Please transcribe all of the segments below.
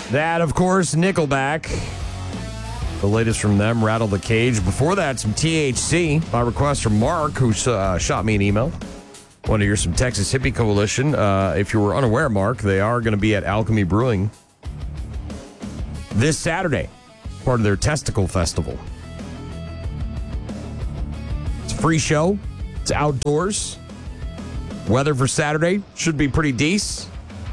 That, of course, Nickelback. The latest from them, Rattle the Cage. Before that, some THC, by request from Mark, who shot me an email. Want to hear some Texas Hippie Coalition. If you were unaware, Mark, they are going to be at Alchemy Brewing this Saturday, part of their Testicle Festival. It's a free show. It's outdoors. Weather for Saturday should be pretty decent.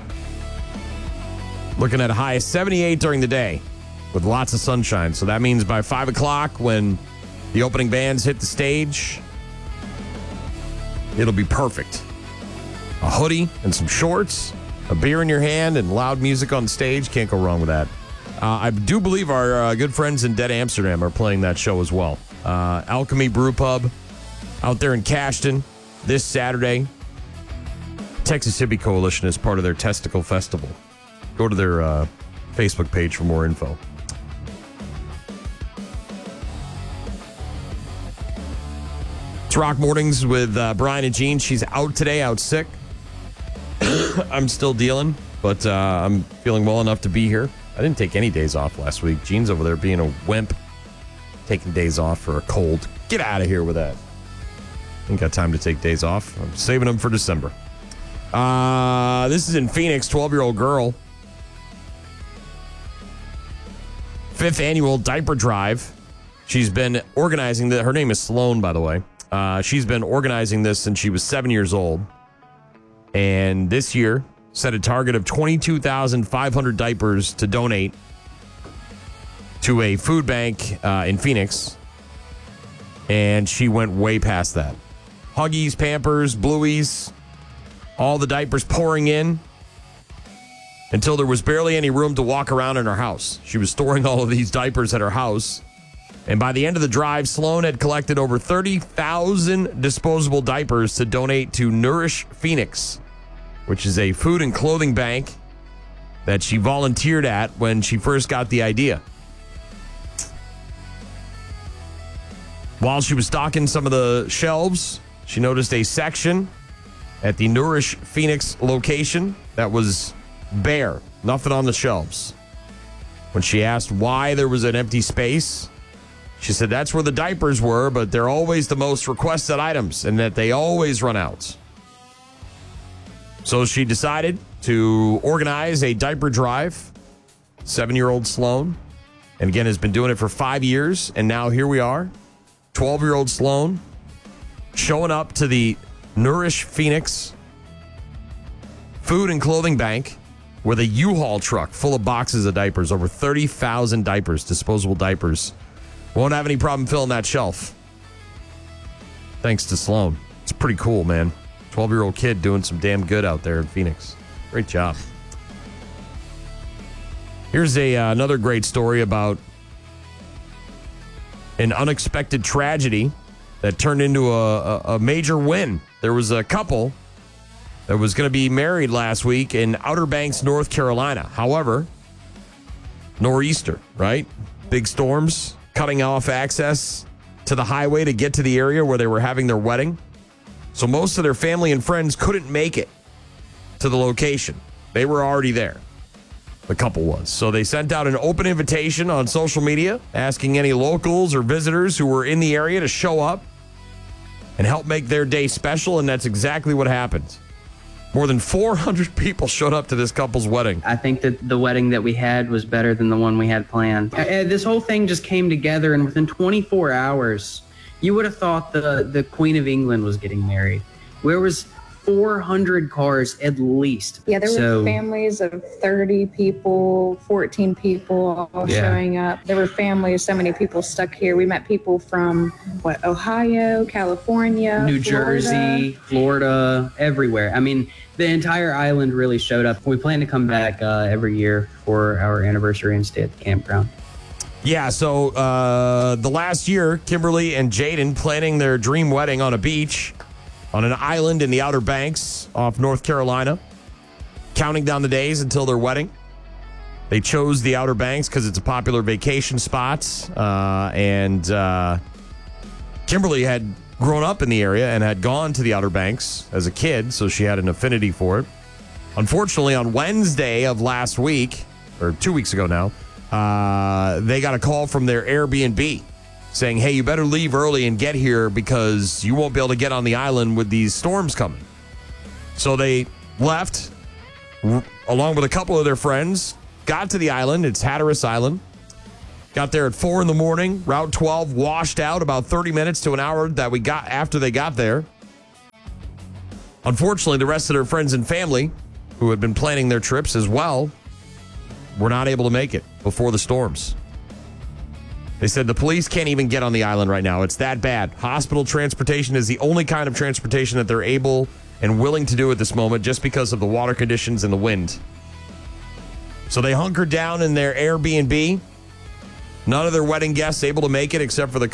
Looking at a high of 78 during the day with lots of sunshine. So that means by 5 o'clock when the opening bands hit the stage, it'll be perfect. A hoodie and some shorts, a beer in your hand, and loud music on stage. Can't go wrong with that. I do believe our good friends in Dead Amsterdam are playing that show as well. Alchemy Brew Pub out there in Cashton this Saturday. Texas Hippie Coalition is part of their Testicle Festival. Go to their Facebook page for more info. It's Rock Mornings with Brian and Jean. She's out today, out sick. I'm still dealing, but I'm feeling well enough to be here. I didn't take any days off last week. Jean's over there being a wimp, taking days off for a cold. Get out of here with that. Ain't got time to take days off. I'm saving them for December. This is in Phoenix, 12-year-old girl. 5th annual diaper drive. She's been organizing her name is Sloan, by the way. She's been organizing this since she was 7 years old. And this year set a target of 22,500 diapers to donate to a food bank in Phoenix. And she went way past that. Huggies, Pampers, Blueies, all the diapers pouring in until there was barely any room to walk around in her house. She was storing all of these diapers at her house. And by the end of the drive, Sloan had collected over 30,000 disposable diapers to donate to Nourish Phoenix, which is a food and clothing bank that she volunteered at when she first got the idea. While she was stocking some of the shelves, she noticed a section at the Nourish Phoenix location that was bare, nothing on the shelves. When she asked why there was an empty space, she said that's where the diapers were, but they're always the most requested items and that they always run out. So she decided to organize a diaper drive. 7-year-old Sloan, and again has been doing it for 5 years, and now here we are. 12-year-old Sloan showing up to the Nourish Phoenix Food and Clothing Bank with a U-Haul truck full of boxes of diapers, over 30,000 diapers, disposable diapers. Won't have any problem filling that shelf. Thanks to Sloan. It's pretty cool, man. 12-year-old kid doing some damn good out there in Phoenix. Great job. Here's another great story about an unexpected tragedy that turned into a major win. There was a couple that was going to be married last week in Outer Banks, North Carolina. However, nor'easter, right? Big storms cutting off access to the highway to get to the area where they were having their wedding. So most of their family and friends couldn't make it to the location. They were already there. The couple was. So they sent out an open invitation on social media asking any locals or visitors who were in the area to show up and help make their day special, and that's exactly what happened. More than 400 people showed up to this couple's wedding. I think that the wedding that we had was better than the one we had planned. This whole thing just came together, and within 24 hours, you would have thought the Queen of England was getting married. There was 400 cars at least. Yeah, there were families of 30 people, 14 people all showing up. There were families, so many people stuck here. We met people from, Ohio, California, New Jersey, Florida, everywhere. I mean, the entire island really showed up. We plan to come back every year for our anniversary and stay at the campground. Yeah, so the last year, Kimberly and Jaden planning their dream wedding on a beach on an island in the Outer Banks off North Carolina, counting down the days until their wedding. They chose the Outer Banks because it's a popular vacation spot, and Kimberly had grown up in the area and had gone to the Outer Banks as a kid, so she had an affinity for it. Unfortunately, on Wednesday of last week, or 2 weeks ago now, they got a call from their Airbnb saying, hey, you better leave early and get here because you won't be able to get on the island with these storms coming. So they left along with a couple of their friends, got to the island. It's Hatteras Island. Got there at 4 in the morning. Route 12 washed out about 30 minutes to an hour that we got after they got there. Unfortunately, the rest of their friends and family, who had been planning their trips as well, were not able to make it before the storms. They said the police can't even get on the island right now. It's that bad. Hospital transportation is the only kind of transportation that they're able and willing to do at this moment just because of the water conditions and the wind. So they hunkered down in their Airbnb. None of their wedding guests able to make it except for the